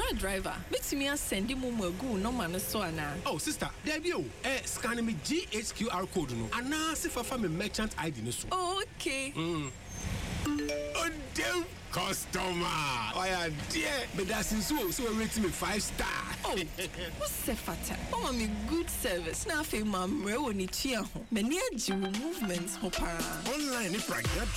Bra driver, make me send him go no man so ana. Oh sister, there be scan me GHQR code no. Ana se fa me merchant ID no so. Oh, okay. Oh damn customer. Oh yeah, dear. But that's so rate me 5-star. Oh, what's fata? Oh, me good service. Now fe mam re woni chia ho. Many movements ho para. Online if